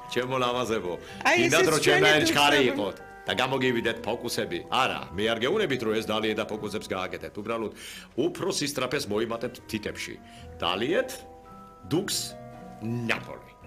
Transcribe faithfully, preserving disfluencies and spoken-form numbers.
ჩემო ლამაზებო. აი, კიდათ ესეც რომ ჩვენი ჩემნაირი ჩქარი დუქნები. იყოთ და გამოგივიდეთ ფოკუსები. არა, მე არ გეუბნებით რომ ეს დალიე და ფოკუსებს გააკეთეთ. უბრალოდ უფრო სისტრაფეს მოიმატებთ თითებში. დალიეთ დუქს ნაპოლი.